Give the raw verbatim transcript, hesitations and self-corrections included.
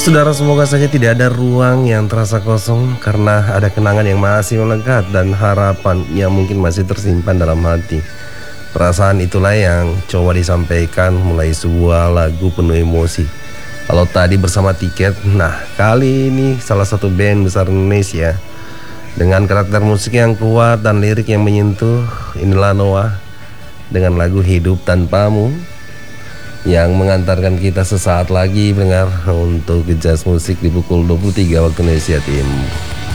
Saudara, semoga saja tidak ada ruang yang terasa kosong karena ada kenangan yang masih melekat dan harapan yang mungkin masih tersimpan dalam hati. Perasaan itulah yang coba disampaikan mulai sebuah lagu penuh emosi. Kalau tadi bersama Tiket, nah kali ini salah satu band besar Indonesia dengan karakter musik yang kuat dan lirik yang menyentuh. Inilah Noah dengan lagu Hidup Tanpamu yang mengantarkan kita sesaat lagi mendengar untuk Jazz Musik di pukul dua puluh tiga waktu Indonesia Timur.